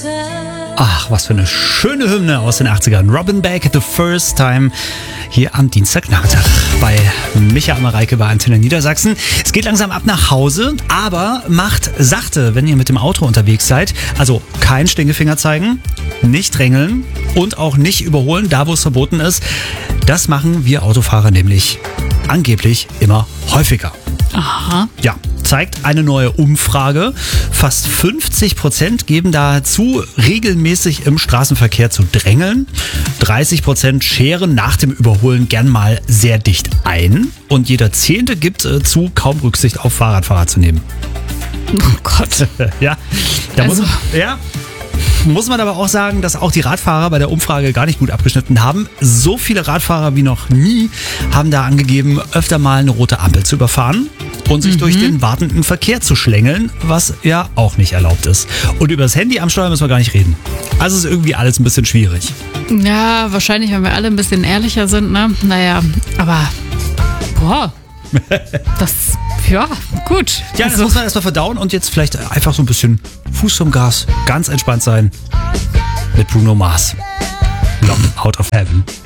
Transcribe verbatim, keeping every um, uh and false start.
Ach, was für eine schöne Hymne aus den achtzigern. Robin Beck, The First Time, hier am Dienstagnachmittag bei Micha und Mareike bei Antenne Niedersachsen. Es geht langsam ab nach Hause, aber macht sachte, wenn ihr mit dem Auto unterwegs seid. Also kein Stinkefinger zeigen, nicht drängeln und auch nicht überholen, da wo es verboten ist. Das machen wir Autofahrer nämlich angeblich immer häufiger. Aha. Ja, zeigt eine neue Umfrage. Fast fünfzig Prozent geben dazu, regelmäßig im Straßenverkehr zu drängeln. dreißig Prozent scheren nach dem Überholen gern mal sehr dicht ein. Und jeder Zehnte gibt äh, zu, kaum Rücksicht auf Fahrradfahrer zu nehmen. Oh Gott. Ja, da Also. muss, ja, muss man aber auch sagen, dass auch die Radfahrer bei der Umfrage gar nicht gut abgeschnitten haben. So viele Radfahrer wie noch nie haben da angegeben, öfter mal eine rote Ampel zu überfahren und sich mhm. durch den wartenden Verkehr zu schlängeln, was ja auch nicht erlaubt ist. Und über das Handy am Steuer müssen wir gar nicht reden. Also ist irgendwie alles ein bisschen schwierig. Ja, wahrscheinlich, wenn wir alle ein bisschen ehrlicher sind, ne? Naja, aber boah. Das, ja, gut. Ja, das also. muss man erstmal verdauen und jetzt vielleicht einfach so ein bisschen Fuß zum Gas, ganz entspannt sein mit Bruno Mars. Locked Out of Heaven.